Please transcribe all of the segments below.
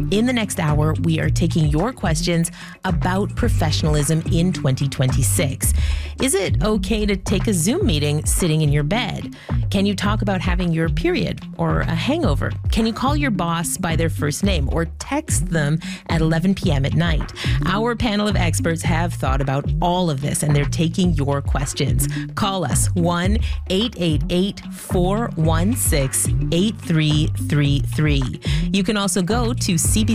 In the next hour, we are taking your questions about professionalism in 2026. Is it okay to take a Zoom meeting sitting in your bed? Can you talk about having your period or a hangover? Can you call your boss by their first name or text them at 11 p.m. at night? Our panel of experts have thought about all of this, and they're taking your questions. Call us 1-888-416-8333. You can also go to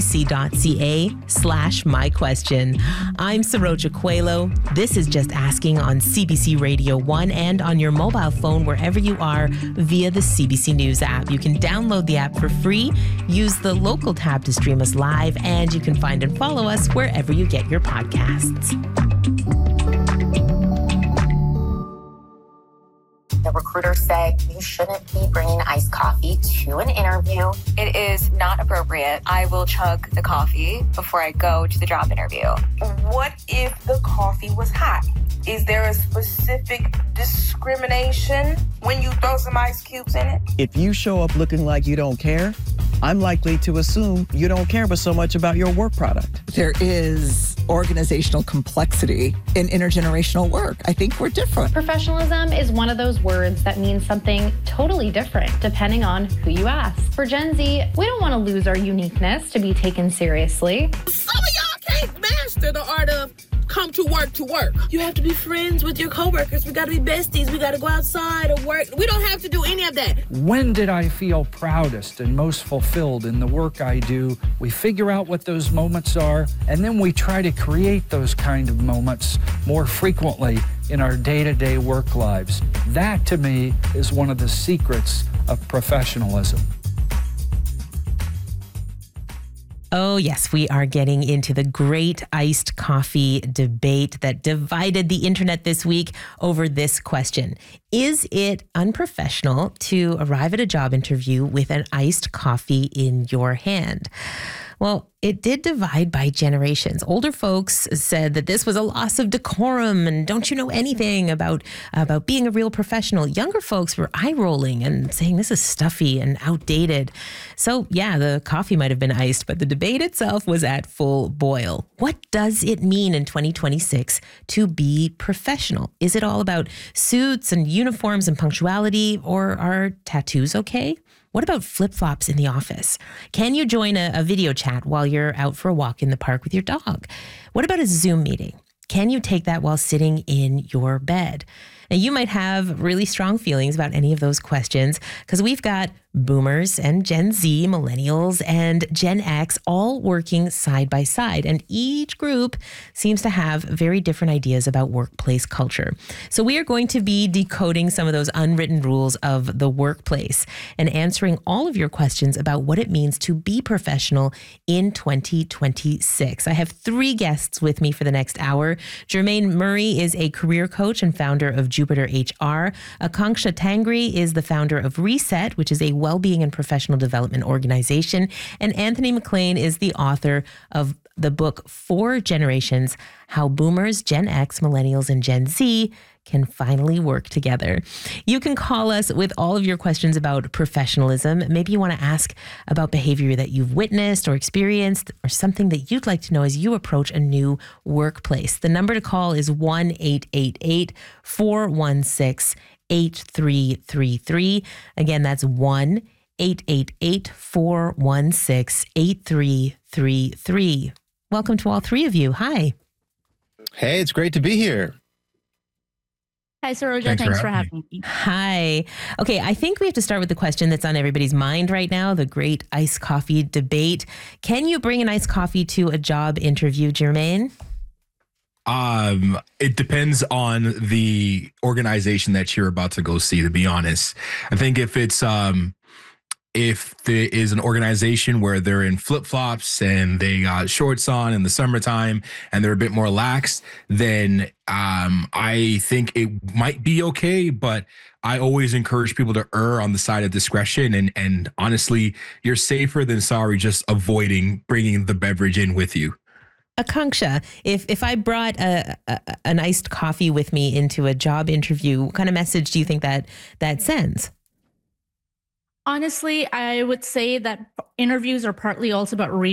cbc.ca/myquestion. I'm Saroja Coelho. This is Just Asking on CBC Radio 1 and on your mobile phone wherever you are via the CBC News app. You can download the app for free, use the local tab to stream us live, and you can find and follow us wherever you get your podcasts. The recruiter said you shouldn't be bringing iced coffee to an interview. It is not appropriate. I will chug the coffee before I go to the job interview. What if the coffee was hot? Is there a specific discrimination when you throw some ice cubes in it? If you show up looking like you don't care, I'm likely to assume you don't care but so much about your work product. There is organizational complexity in intergenerational work. I think we're different. Professionalism is one of those words that means something totally different depending on who you ask. For Gen Z, we don't want to lose our uniqueness to be taken seriously. Some of y'all can't master the art of come to work to work. You have to be friends with your coworkers. We got to be besties. We got to go outside or work. We don't have to do any of that. When did I feel proudest and most fulfilled in the work I do? We figure out what those moments are, and then we try to create those kind of moments more frequently in our day-to-day work lives. That, to me, is one of the secrets of professionalism. Oh, yes, we are getting into the great iced coffee debate that divided the internet this week over this question. Is it unprofessional to arrive at a job interview with an iced coffee in your hand? Well, it did divide by generations. Older folks said that this was a loss of decorum and don't you know anything about being a real professional. Younger folks were eye-rolling and saying this is stuffy and outdated. So yeah, the coffee might have been iced, but the debate itself was at full boil. What does it mean in 2026 to be professional? Is it all about suits and uniforms and punctuality, or are tattoos okay? What about flip-flops in the office? Can you join a video chat while you're out for a walk in the park with your dog? What about a Zoom meeting? Can you take that while sitting in your bed? Now, you might have really strong feelings about any of those questions because we've got boomers and Gen Z, millennials, and Gen X all working side by side. And each group seems to have very different ideas about workplace culture. So we are going to be decoding some of those unwritten rules of the workplace and answering all of your questions about what it means to be professional in 2026. I have three guests with me for the next hour. Jermaine Murray is a career coach and founder of Jupiter HR. Akanksha Tangri is the founder of Reset, which is a well-being and professional development organization. And Anthony McLean is the author of the book 4 Generations: How Boomers, Gen X, Millennials, and Gen Z can finally work together. You can call us with all of your questions about professionalism. Maybe you want to ask about behavior that you've witnessed or experienced, or something that you'd like to know as you approach a new workplace. The number to call is 1-888-416-8333. Again, that's 1-888-416-8333. Welcome to all three of you. Hi. Hey, it's great to be here. Hi, Saroja. Thanks for having me. Hi. Okay, I think we have to start with the question that's on everybody's mind right now, the great iced coffee debate. Can you bring an iced coffee to a job interview, Jermaine? It depends on the organization that you're about to go see, to be honest. I think if it's if there is an organization where they're in flip-flops and they got shorts on in the summertime and they're a bit more lax, then I think it might be okay. But I always encourage people to err on the side of discretion. And honestly, you're safer than sorry just avoiding bringing the beverage in with you. Akanksha, if I brought an iced coffee with me into a job interview, what kind of message do you think that sends? Honestly, I would say that interviews are partly also about